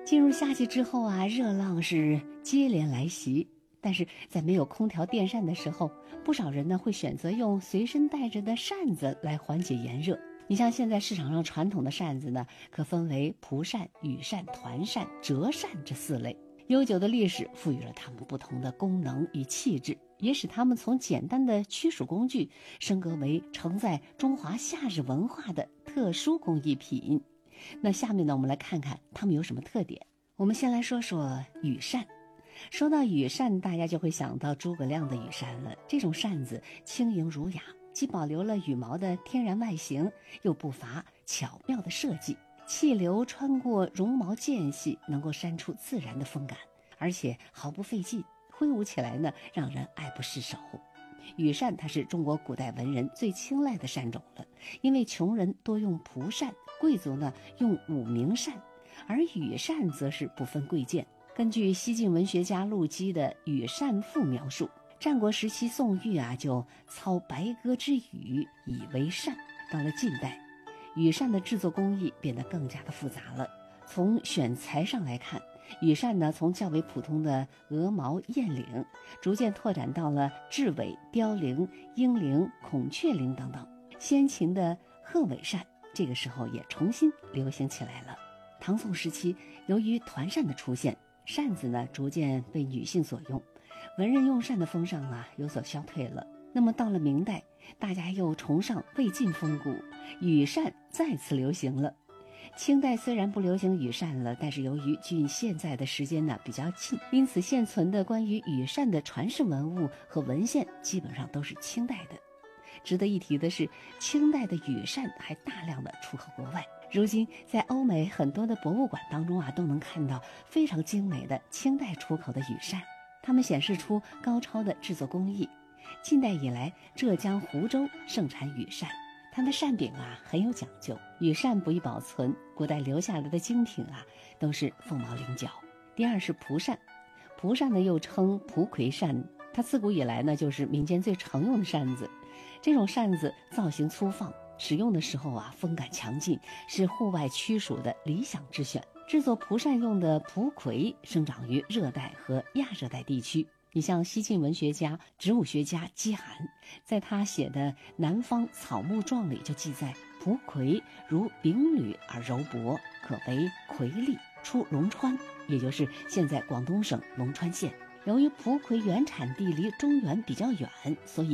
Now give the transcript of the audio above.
进入夏季之后啊，热浪是接连来袭。但是在没有空调电扇的时候，不少人呢会选择用随身带着的扇子来缓解炎热。你像现在市场上传统的扇子呢，可分为蒲扇、羽扇、团扇、折扇这4类。悠久的历史赋予了它们不同的功能与气质，也使它们从简单的驱鼠工具升格为承载中华夏日文化的特殊工艺品。那下面呢，我们来看看它们有什么特点。我们先来说说羽扇。说到羽扇，大家就会想到诸葛亮的羽扇了。这种扇子轻盈儒雅，既保留了羽毛的天然外形，又不乏巧妙的设计。气流穿过绒毛间隙，能够扇出自然的风感，而且毫不费劲，挥舞起来呢，让人爱不释手。羽扇它是中国古代文人最青睐的扇种了，因为穷人多用蒲扇，贵族呢用五明扇，而羽扇则是不分贵贱。根据西晋文学家陆机的《羽扇赋》描述，战国时期宋玉啊就操白鸽之羽以为扇。到了近代，羽扇的制作工艺变得更加的复杂了。从选材上来看，羽扇呢从较为普通的鹅毛雁翎，逐渐拓展到了雉尾、雕翎、鹰翎、孔雀翎等等。先秦的鹤尾扇这个时候也重新流行起来了。唐宋时期，由于团扇的出现，扇子呢逐渐被女性所用，文人用扇的风尚啊有所消退了。那么到了明代，大家又崇尚魏晋风骨，羽扇再次流行了。清代虽然不流行羽扇了，但是由于距现在的时间呢比较近，因此现存的关于羽扇的传世文物和文献基本上都是清代的。值得一提的是，清代的羽扇还大量的出口国外。如今在欧美很多的博物馆当中啊，都能看到非常精美的清代出口的羽扇，它们显示出高超的制作工艺。近代以来，浙江湖州盛产羽扇，它的扇柄啊很有讲究，羽扇不易保存，古代留下来的精品啊都是凤毛麟角。第二是蒲扇，蒲扇呢又称蒲葵扇，它自古以来呢就是民间最常用的扇子。这种扇子造型粗放，使用的时候啊风感强劲，是户外驱鼠的理想之选。制作蒲扇用的蒲葵生长于热带和亚热带地区。你像西晋文学家、植物学家姬涵，在他写的《南方草木状》里就记载，蒲葵如秉缕而柔薄，可为葵粒，出龙川，也就是现在广东省龙川县。由于蒲葵原产地离中原比较远，所以